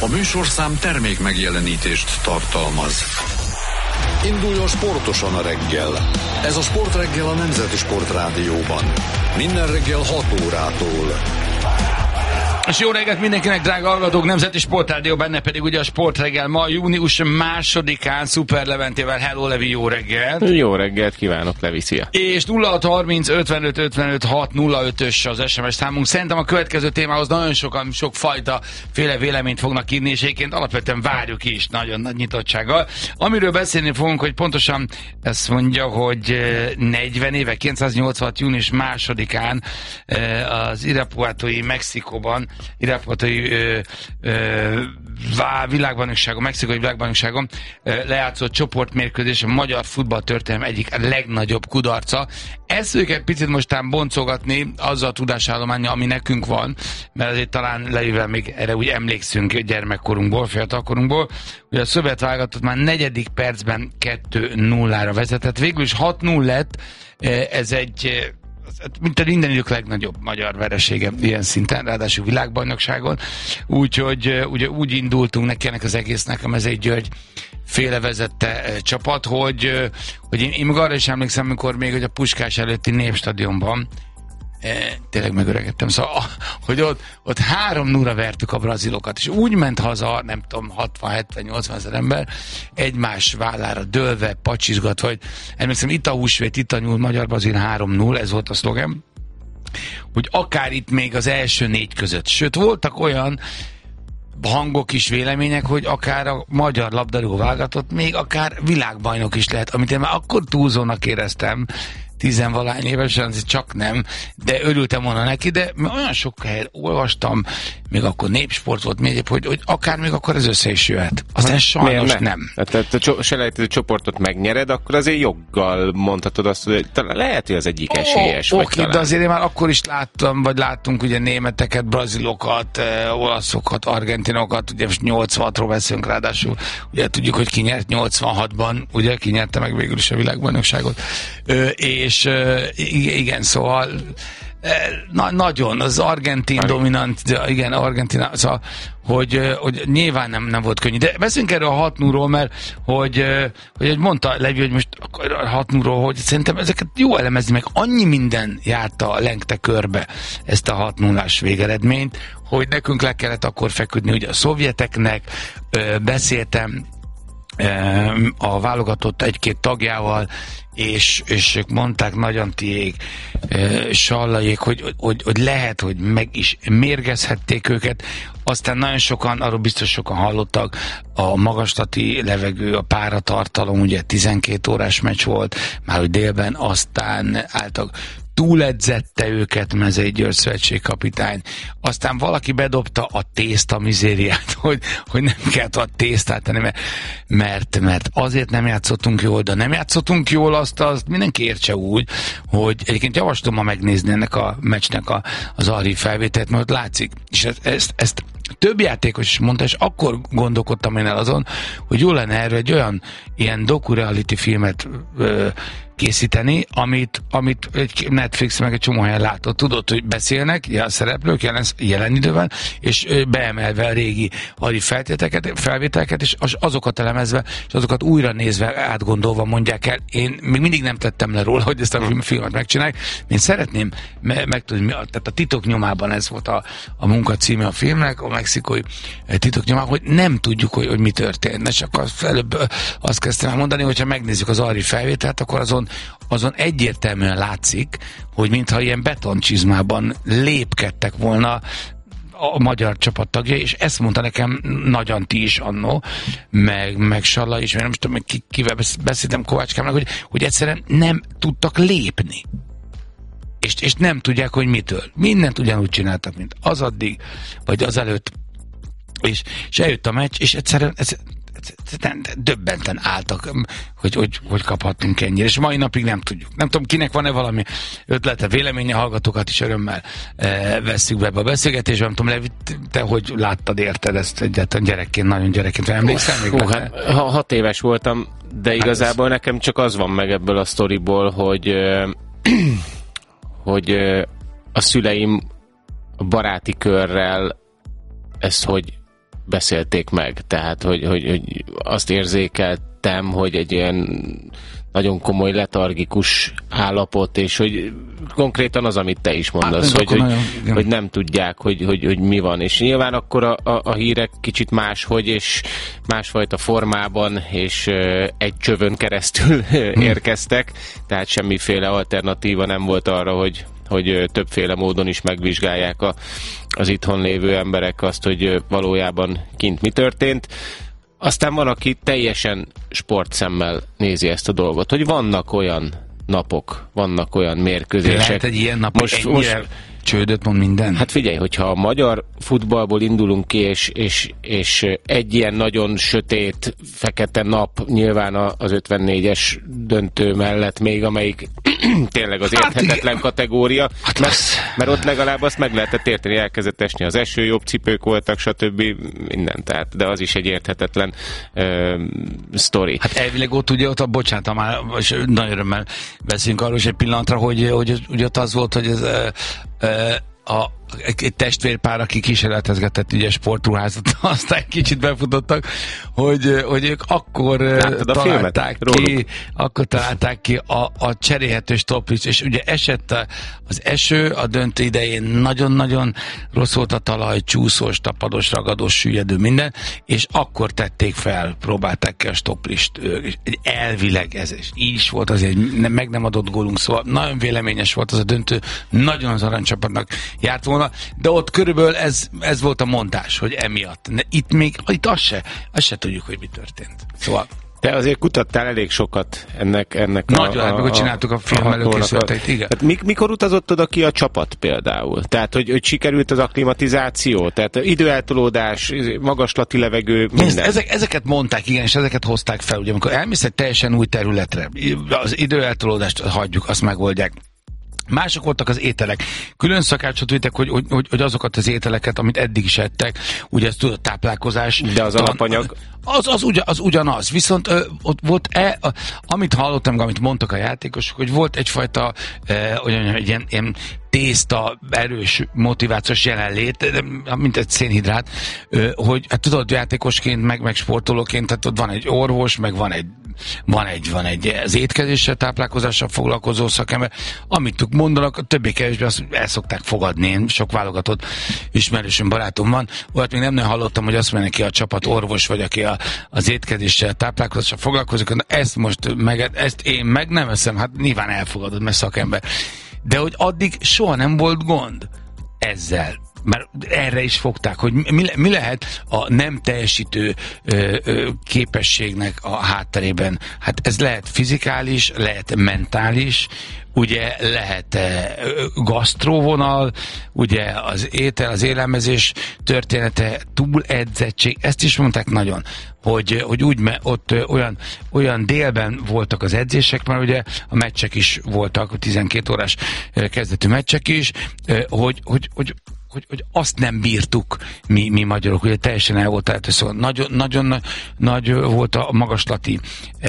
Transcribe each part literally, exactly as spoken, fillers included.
A műsorszám termék megjelenítést tartalmaz. Induljon sportosan a reggel. Ez a Sportreggel a Nemzeti Sportrádióban. Minden reggel hat órától. És jó reggelt mindenkinek, drága hallgatók, Nemzeti Sportrádió, benne pedig ugye a Sportreggel ma június másodikán Szuper Leventével. Hello Levi, jó reggelt! Jó reggelt kívánok, Levi, szia! És nulla hat harminc ötvenöt ötvenöt hat nulla ötös az es em es számunk. Szerintem a következő témához nagyon sokan, sok fajta féle véleményt fognak írni, és egyébként alapvetően várjuk is nagyon nagy nyitottsággal. Amiről beszélni fogunk, hogy pontosan ezt mondja, hogy negyven éve, kilencszáznyolcvanhat június másodikán az Irapuatói Mexikóban Irapuatói világbajnokságon, mexikai világbajnokságon ö, lejátszott csoportmérkőzés a magyar futballtörténelem egyik legnagyobb kudarca. Ezt őket picit mostán boncolgatni azzal a tudásállománnyal, ami nekünk van, mert azért talán Levivel még erre úgy emlékszünk gyermekkorunkból, fiatalkorunkból, hogy a szovjet válogatott már negyedik percben kettő nullára vezetett. Végül is hat null lett, ez egy mint minden idők legnagyobb magyar veresége ilyen szinten, ráadásul világbajnokságon. Úgyhogy ugye úgy indultunk neki ennek az egésznek, a Mezei György féle vezette csapat, hogy, hogy én, én meg arra is emlékszem, amikor még hogy a Puskás előtti Népstadionban E, tényleg megöregedtem, szóval, hogy ott, ott három nullra vertük a brazilokat, és úgy ment haza, nem tudom, hatvan hetven nyolcvan ezer ember, egymás vállára dőlve, pacsizgatva, hogy emlékszem, itt a húsvét, itt a nyúl, magyar-brazil három null, ez volt a szlogem, hogy akár itt még az első négy között, sőt, voltak olyan hangok is, vélemények, hogy akár a magyar labdarúgó válogatott még akár világbajnok is lehet, amit én már akkor túlzónak éreztem, tizenvalány évesen, csak nem, de örültem volna neki, de olyan sok helyet olvastam, még akkor Népsport volt még, hogy, hogy akár még akkor ez össze is jöhet. Aztán sajnos ne? nem. Tehát a selejtező csoportot megnyered, akkor azért joggal mondhatod azt, hogy talán lehet, hogy az egyik esélyes. Ó, oké, de azért én már akkor is láttam, vagy láttunk ugye németeket, brazilokat, eh, olaszokat, argentinokat, ugye most nyolcvanhatról beszélünk ráadásul, ugye tudjuk, hogy ki nyert nyolcvanhatban, ugye ki nyerte meg végül is a világbajnokságot, Ö, és és uh, igen, szóval na, nagyon, az argentin Ari. dominant, igen, argentin, szóval, hogy, hogy nyilván nem, nem volt könnyű. De beszélünk erről a hat nullról, mert hogy, hogy mondta Levi, hogy most a hat nullról, hogy szerintem ezeket jó elemezni, meg annyi minden járta, lengte körbe ezt a hat nullás végeredményt, hogy nekünk le kellett akkor feküdni ugye a szovjeteknek, beszéltem a válogatott egy-két tagjával, és, és ők mondták, nagyon tiék, Sallaiék, hogy, hogy, hogy lehet, hogy meg is mérgezhették őket, aztán nagyon sokan, arról biztos sokan hallottak, a magaslati levegő, a páratartalom, ugye tizenkét órás meccs volt, már hogy délben, aztán álltak, túledzette őket Mezei György szövetségkapitány. Aztán valaki bedobta a tészta mizériát, hogy, hogy nem kellett a tésztát tenni, mert, mert, mert azért nem játszottunk jól, de nem játszottunk jól, azt, azt mindenki értse úgy, hogy egyébként javaslom ma megnézni ennek a meccsnek a, az archív felvételt, mert látszik. És ezt, ezt, ezt több játékos is mondta, és akkor gondolkodtam én el azon, hogy jó lenne erről egy olyan ilyen doku-reality filmet ö, készíteni, amit, amit egy Netflix meg egy csomó helyen látott. Tudod, hogy beszélnek a szereplők jelen, jelen időben, és beemelve a régi archív feltételeket, felvételeket, és azokat elemezve, és azokat újra nézve, átgondolva mondják el. Én még mindig nem tettem le róla, hogy ezt a filmet megcsinálják. Én szeretném me- megtudni, tehát a Titok nyomában ez volt a, a munka címe a filmnek, a mexikói Titok nyomában, hogy nem tudjuk, hogy, hogy mi történt. És akkor előbb azt kezdtem el mondani, hogyha megnézzük az archív felvételt, akkor azon azon egyértelműen látszik, hogy mintha ilyen betoncsizmában lépkedtek volna a magyar csapattagja, és ezt mondta nekem nagyon ti is annó, meg, meg Salla is, mert nem tudom, ki, kivel beszéltem Kovácskámnak, hogy, hogy egyszerűen nem tudtak lépni. És, és nem tudják, hogy mitől. Mindent ugyanúgy csináltak, mint az addig, vagy az előtt. És, és eljött a meccs, és egyszerűen ez, döbbenten álltak, hogy, hogy, hogy kaphattunk ennyire, és mai napig nem tudjuk. Nem tudom, kinek van-e valami ötlete, véleménye, hallgatókat is örömmel e, vesszük be ebbe a beszélgetésbe. Nem tudom, Levi, te hogy láttad, érted ezt egyáltalán gyerekként, nagyon gyerekként, emlékszel még? Hú, hát, ha, hat éves voltam, de igazából hát nekem csak az van meg ebből a sztoriból, hogy hogy a szüleim a baráti körrel ezt, hogy beszélték meg, tehát hogy, hogy, hogy azt érzékeltem, hogy egy ilyen nagyon komoly letargikus állapot, és hogy konkrétan az, amit te is mondasz, hát, hogy, hogy, nagyon, hogy nem tudják, hogy, hogy, hogy mi van. És nyilván akkor a, a, a hírek kicsit máshogy, és másfajta formában, és uh, egy csövön keresztül hmm. érkeztek, tehát semmiféle alternatíva nem volt arra, hogy, hogy többféle módon is megvizsgálják a, az itthon lévő emberek azt, hogy valójában kint mi történt. Aztán van, aki teljesen sportszemmel nézi ezt a dolgot, hogy vannak olyan napok, vannak olyan mérkőzések. Lehet egy ilyen nap, most, most csődöt mond minden? Hát figyelj, hogyha a magyar futballból indulunk ki, és, és, és egy ilyen nagyon sötét, fekete nap nyilván az ötvennégyes döntő mellett még, amelyik tényleg az érthetetlen hát kategória, hát mert, mert ott legalább azt meg lehetett érteni, elkezdett esni az eső, jobb cipők voltak, stb. Minden, tehát, de az is egy érthetetlen uh, sztori. Hát elvileg ott ugye, ott a, bocsánat, már nagy örömmel beszélünk arról is egy pillanatra, hogy, hogy ugye ott az volt, hogy ez uh, uh, a egy testvérpár, aki kísérletezgetett ugye sportruházat, aztán egy kicsit befutottak, hogy, hogy ők akkor Láttad találták ki, akkor találták ki a, a cserélhető stoplics, és ugye esett az eső, a döntő idején nagyon-nagyon rossz volt a talaj, csúszós, tapadós, ragadós, süllyedő, minden, és akkor tették fel, próbálták ki a stoplist, elvileg ez is, így is volt azért egy meg nem adott gólunk, szóval nagyon véleményes volt az a döntő, nagyon az aranycsapatnak járt volna, de ott körülbelül ez, ez volt a mondás, hogy emiatt. Itt még, itt azt se, azt se tudjuk, hogy mi történt. Szóval te azért kutattál elég sokat ennek, ennek Nagyon, a... Nagyon, hát csináltuk a film előkészületeit, igen. Tehát mik, mikor utazott oda ki a csapat például? Tehát, hogy, hogy sikerült az akklimatizáció? Tehát időeltolódás, magaslati levegő, minden? Ezek, ezeket mondták, igen, és ezeket hozták fel. Ugye, amikor elmész egy teljesen új területre, az időeltolódást hagyjuk, azt megoldják. Mások voltak az ételek. Külön szakácsot vittek, hogy, hogy, hogy azokat az ételeket, amit eddig is ettek, ugye ez tudod, táplálkozás. De az alapanyag? Az, az, ugyan, az ugyanaz. Viszont ö, ott volt, e, a, amit hallottam, amit mondtak a játékosok, hogy volt egyfajta e, olyan, egy ilyen, ilyen tészta, erős, motivációs jelenlét, mint egy szénhidrát, ö, hogy hát tudod, játékosként, meg, meg sportolóként, tehát ott van egy orvos, meg van egy van egy, van egy az étkezéssel, táplálkozással foglalkozó szakember, amit mondanak, a többé-kevésbé azt el szokták fogadni. Én sok válogatott ismerősöm, barátom van. Olyat még nem nagyon hallottam, hogy azt mondja neki a csapat orvos, vagy aki a, az étkezéssel, táplálkozással foglalkozik, ezt most meg, ezt én meg nem eszem, hát nyilván elfogadod, mert szakember. De hogy addig soha nem volt gond ezzel. Mert erre is fogták, hogy mi, mi lehet a nem teljesítő ö, ö, képességnek a hátterében. Hát ez lehet fizikális, lehet mentális, ugye lehet e, gasztróvonal, ugye az étel, az élelmezés története, túledzettség, ezt is mondták nagyon, hogy, hogy úgy, me, ott ö, olyan, olyan délben voltak az edzések, mert ugye a meccsek is voltak, a tizenkét órás ö, kezdetű meccsek is, ö, hogy, hogy, hogy Hogy, hogy azt nem bírtuk mi, mi magyarok, ugye teljesen el volt tehát, szóval nagyon, nagyon nagy volt a magaslati e,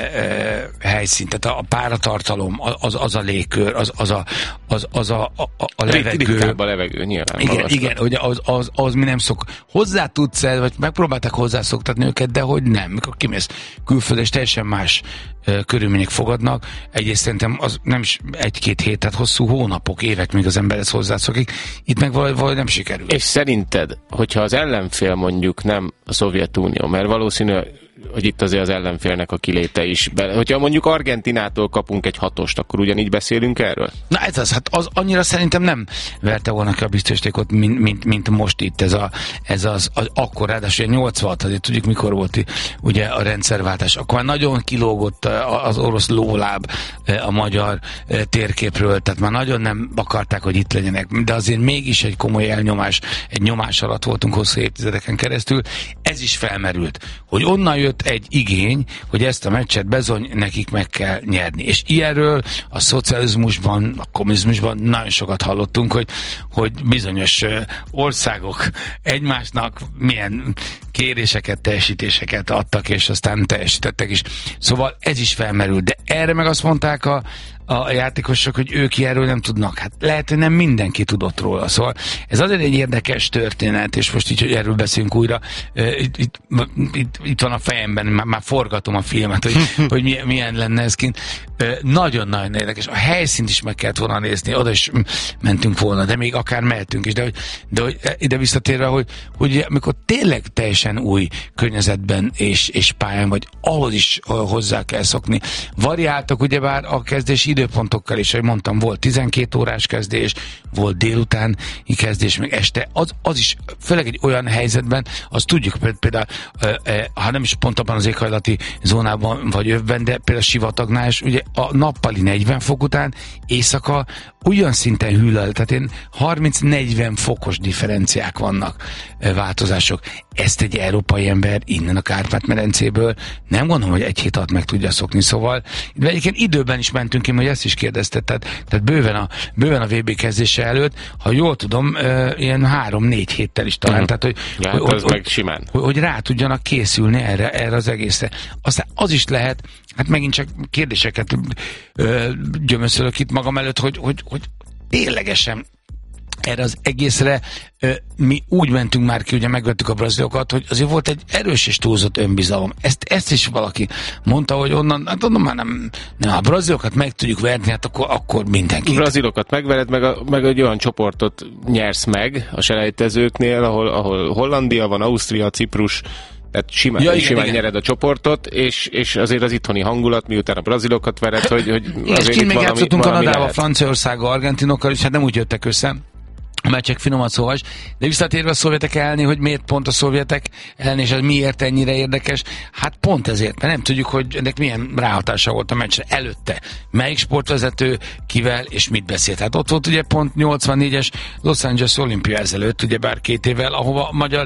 e, helyszín, tehát a páratartalom, az, az a légkör, az, az a, az, az a, a, a levegő. Ritkább a levegő, nyilván. Igen, igen, ugye az, az, az mi nem szok. Hozzá tudsz el, vagy megpróbálták hozzászoktatni őket, de hogy nem. Mikor kimész külföldre, és teljesen más e, körülmények fogadnak. Egyrészt szerintem az nem is egy-két hét, tehát hosszú hónapok, évek, míg az ember ezt hozzászokik. Itt meg vagy nem sikerül. És szerinted, hogyha az ellenfél mondjuk nem a Szovjetunió, mert valószínű, hogy itt azért az ellenfélnek a kiléte is. Be, hogyha mondjuk Argentinától kapunk egy hatost, akkor ugyanígy beszélünk erről? Na ez az, hát az annyira szerintem nem verte volna ki a biztosítékot, mint, mint, mint most itt ez, a, ez az, az akkor, ráadásul nyolcvanhat, azért tudjuk mikor volt ugye a rendszerváltás, akkor már nagyon kilógott az orosz lóláb a magyar térképről, tehát már nagyon nem akarták, hogy itt legyenek, de azért mégis egy komoly elnyomás, egy nyomás alatt voltunk hosszú évtizedeken keresztül. Ez is felmerült, hogy onnan jött egy igény, hogy ezt a meccset bezony nekik meg kell nyerni. És ilyenről a szocializmusban, a kommunizmusban nagyon sokat hallottunk, hogy, hogy bizonyos országok egymásnak milyen kéréseket, teljesítéseket adtak, és aztán teljesítettek is. Szóval ez is felmerült. De erre meg azt mondták a a játékosok, hogy ők ilyenről nem tudnak. Hát lehet, hogy nem mindenki tudott róla. Szóval ez azért egy érdekes történet, és most így, hogy erről beszélünk újra, itt, itt, itt, itt van a fejemben, már, már forgatom a filmet, hogy, hogy milyen, milyen lenne ez kint. Nagyon-nagyon érdekes. A helyszínt is meg kellett volna nézni, oda is mentünk volna, de még akár mehetünk is, de hogy, de hogy ide visszatérve, hogy, hogy amikor tényleg teljesen új környezetben és, és pályán vagy, ahhoz is hozzá kell szokni. Variáltak ugyebár a kezdési időpontokkal is, ahogy mondtam, volt tizenkét órás kezdés, volt délutáni kezdés, meg este. Az, az is, főleg egy olyan helyzetben, azt tudjuk például, ha nem is pont abban az éghajlati zónában vagy övben, de például sivatagnál is, ugye a nappali negyven fok után éjszaka olyan szinten hűl el, tehát én harminc-negyven fokos differenciák vannak, változások. Ezt egy európai ember innen a Kárpát-medencéből nem gondolom, hogy egy hét alatt meg tudja szokni, szóval de egyébként időben is mentünk ki, hogy ezt is kérdezted, tehát, tehát bőven, a, bőven a vé bé kezdése előtt, ha jól tudom, ilyen három-négy héttel is talán, mm. tehát hogy, ja, hogy, hogy, meg simán. Hogy, hogy rá tudjanak készülni erre, erre az egészre. Aztán az is lehet, hát megint csak kérdéseket ö, gyömöszölök itt magam előtt, hogy, hogy, hogy ténylegesen erre az egészre ö, mi úgy mentünk már ki, ugye megvettük a brazilokat, hogy azért volt egy erős és túlzott önbizalom. Ezt, ezt is valaki mondta, hogy onnan, hát onnan már nem, nem a brazilokat meg tudjuk verni, hát akkor, akkor mindenki. A brazilokat megvered, meg, a, meg egy olyan csoportot nyersz meg a selejtezőknél, ahol, ahol Hollandia van, Ausztria, Ciprus, tehát simán, ja, igen, simán igen. nyered a csoportot, és, és azért az itthoni hangulat, miután a brazilokat vered, hogy, hogy igen, azért és itt még játszottunk Kanadával, Franciaországgal, Argentinokkal, és hát nem úgy jöttek össze a meccsek finomat szóval is, de visszatérve a szovjetek elni, hogy miért pont a szovjetek elni, és ez miért ennyire érdekes, hát pont ezért, mert nem tudjuk, hogy ennek milyen ráhatása volt a meccsre előtte. Melyik sportvezető kivel és mit beszélt. Hát ott volt ugye pont nyolcvannégyes Los Angeles olimpia ezelőtt, ugye bár két évvel, ahova a magyar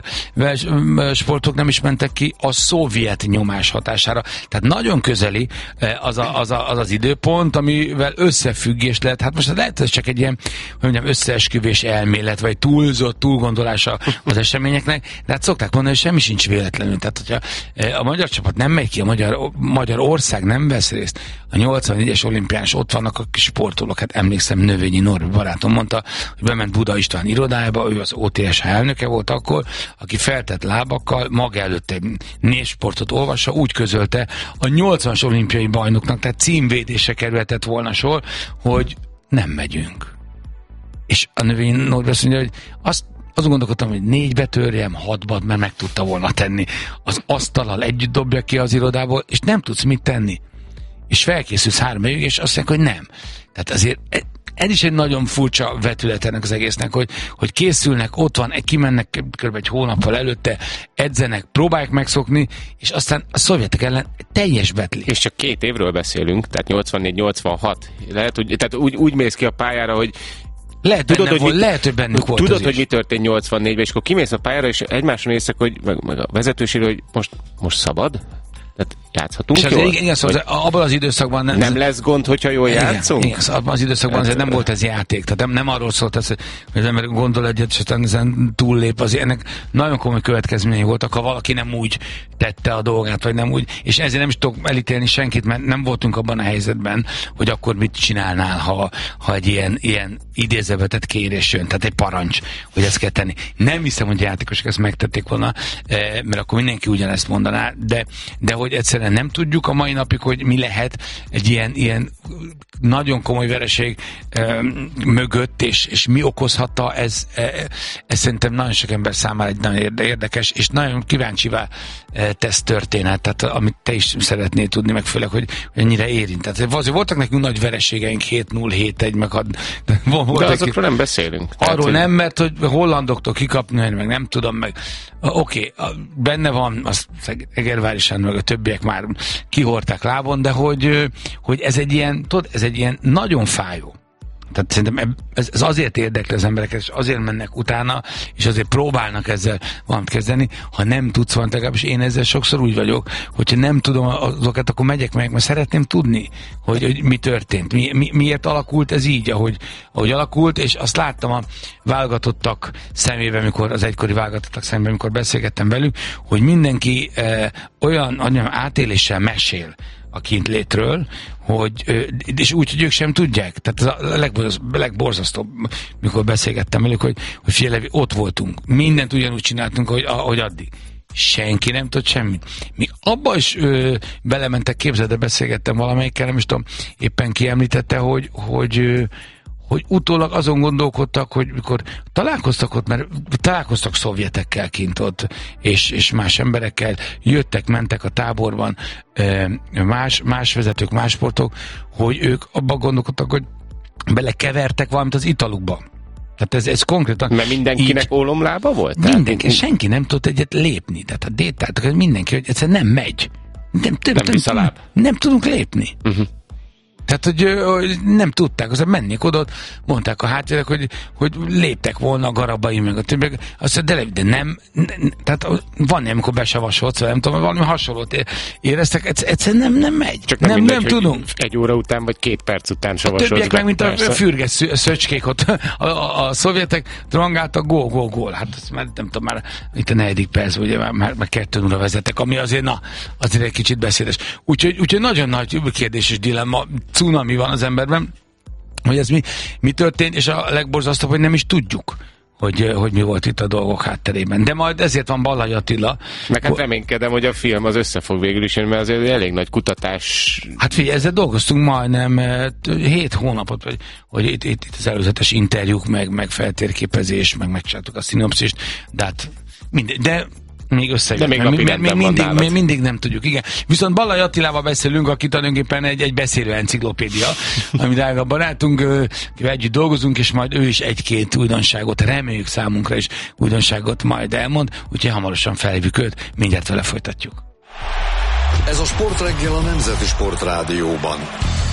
sportok nem is mentek ki a szovjet nyomás hatására. Tehát nagyon közeli az a, az, a, az, az időpont, amivel összefüggés lehet. Hát most lehet, ez csak egy ilyen, hogy mondjam, összeesküvés el elmélet, vagy túlzott túlgondolása az eseményeknek, de hát szokták mondani, hogy semmi sincs véletlenül. Tehát, hogyha a magyar csapat nem megy ki, a magyar, magyar ország nem vesz részt, a nyolcvannégyes olimpián ott vannak a kis sportolók. Hát emlékszem, Növényi Norbi barátom mondta, hogy bement Buda István irodájába, ő az o té es há elnöke volt akkor, aki feltett lábakkal maga előtt egy névsportot olvassa, úgy közölte a nyolcvanas olimpiai bajnoknak, tehát címvédése kerülhetett volna sor, hogy nem megyünk. És a Növényi Norbi azt mondja, hogy azt, azt gondolkodtam, hogy négybe törjem, hatba, mert meg tudta volna tenni. Az asztallal együtt dobja ki az irodából, és nem tudsz mit tenni. És felkészülsz három évig, és azt mondják, hogy nem. Tehát azért ez is egy nagyon furcsa vetület ennek az egésznek, hogy, hogy készülnek, ott van, kimennek kb. Egy hónappal előtte, edzenek, próbálják megszokni, és aztán a szovjetek ellen teljes betli. És csak két évről beszélünk, tehát nyolcvannégy nyolcvanhat. Lehet, úgy, tehát úgy, úgy mész ki a pályára, hogy Lehet, tudod, hogy volt, mi, lehet, hogy bennük volt. Tudod, hogy mi történt nyolcvannégyben, és akkor kimész a pályára, és egymáson néztek, hogy meg, meg a vezetősére, hogy most, most szabad? Tehát játszhatunk és jól? Igen, szóval abban az időszakban nem, nem lesz gond, hogyha jól igen, játszunk? Igen, szóval abban az időszakban azért nem volt ez játék. Tehát nem, nem arról szólt ez, hogy az ember gondol egyet, és aztán ezen túllép. Azért ennek nagyon komoly következményei voltak, ha valaki nem úgy tette a dolgát, vagy nem úgy. És ezért nem is tudok elítélni senkit, mert nem voltunk abban a helyzetben, hogy akkor mit csinálnál, ha, ha egy ilyen, ilyen idézővetett kérés jön, tehát egy parancs, hogy ezt kell tenni. Nem hiszem, hogy játékosok ezt megtették volna, mert akkor mindenki ugyanezt mondaná, de, de hogy egyszerűen nem tudjuk a mai napig, hogy mi lehet egy ilyen, ilyen nagyon komoly vereség e, mögött, és, és mi okozhatta, ez, e, ez szerintem nagyon sok ember számára egy nagyon érdekes, és nagyon kíváncsivá e, tesz történet, tehát amit te is szeretnél tudni, meg főleg, hogy, hogy ennyire érint. Tehát azért voltak nekünk nagy vereségeink, hét null, hét egy, meg had, de, de azokról nem beszélünk. Arról tehát, nem, mert hogy hollandoktól kikapni, meg nem tudom, meg oké, okay, benne van, az Egervárisen, meg a többiek már kihorták lábon, de hogy, hogy ez egy ilyen, tudod, ez egy ilyen nagyon fájó. Tehát szerintem ez, ez azért érdekli az embereket, és azért mennek utána, és azért próbálnak ezzel valamit kezdeni. Ha nem tudsz valamit, legalábbis én ezzel sokszor úgy vagyok, hogyha nem tudom azokat, akkor megyek meg, mert szeretném tudni, hogy, hogy mi történt. Mi, mi, miért alakult ez így, ahogy, ahogy alakult, és azt láttam a válogatottak szemében, mikor az egykori válogatottak szemében, amikor beszélgettem velük, hogy mindenki eh, olyan, olyan átéléssel mesél a kintlétről, hogy, és úgy, hogy ők sem tudják. Tehát ez a legborz, legborzasztóbb, mikor beszélgettem velük, hogy, hogy figyelj, ott voltunk. Mindent ugyanúgy csináltunk, ahogy, ahogy addig. Senki nem tud semmit. Mi abba is ö, belementek, képzeld, de beszélgettem valamelyikkel, nem is tudom, éppen kiemlítette, hogy, hogy, ö, hogy utólag azon gondolkodtak, hogy mikor találkoztak ott, mert találkoztak szovjetekkel kint ott, és, és más emberekkel, jöttek, mentek a táborban, ö, más, más vezetők, más sportok, hogy ők abban gondolkodtak, hogy belekevertek valamit az italukba. Tehát ez, ez konkrétan... Mert mindenkinek így, ólomlába volt? Mindenki, tehát... senki nem tudott egyet lépni. Tehát a détátok, mindenki, hogy egyszerűen nem megy. Nem, nem, nem, nem, nem tudunk lépni. Uh-huh. Tehát, hogy, hogy nem tudták, azért mennék oda, mondták a háttérek, hogy, hogy léptek volna a garabai, meg a többiek, azt mondja, de, de nem, nem, tehát van, amikor besavasolt, szóval nem tudom, valami hasonlót éreztek, egyszerűen nem, nem megy. Csak nem, nem, mindegy, nem tudunk. Egy óra után, vagy két perc után savasolsz. A többiek be, meg, mint persze. a fürges szöcskék ott, a, a, a szovjetek drangáltak, gól, gól, gól. Hát azt már nem tudom, már itt a negyedik perc, ugye már, már, már kettő nulla vezetek, ami azért, na, azért egy kicsit beszédes. Úgyhogy, úgyhogy nagyon nagy kérdés és dilemma, cunami van az emberben, hogy ez mi, mi történt, és a legborzasztóbb, hogy nem is tudjuk, hogy, hogy mi volt itt a dolgok hátterében. De majd ezért van Ballai Attila. Meg hát reménykedem, hogy a film az össze fog végül is, mert azért elég nagy kutatás. Hát figyelj, ezzel dolgoztunk majdnem hét hónapot, hogy, hogy itt, itt, itt az előzetes interjúk, meg, meg feltérképezés, meg megcsináltuk a szinopszist, de hát mindegy, de még összejön. De még, még, még, még, mindig, még mindig nem tudjuk, igen. Viszont Ballai Attilával beszélünk, aki tulajdonképpen egy, egy beszélő enciklopédia, ami drága barátunk, együtt dolgozunk, és majd ő is egy-két újdonságot, reméljük számunkra is újdonságot majd elmond, úgyhogy hamarosan felhívjuk őt, mindjárt vele folytatjuk. Ez a Sportreggel a Nemzeti Sport Rádióban.